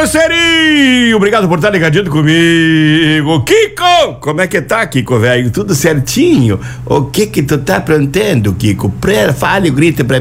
parceirinho, obrigado por estar ligadinho comigo. Kiko, como é que tá, Kiko, velho? Tudo certinho? O que tu tá aprontando, Kiko? Fale, grita pra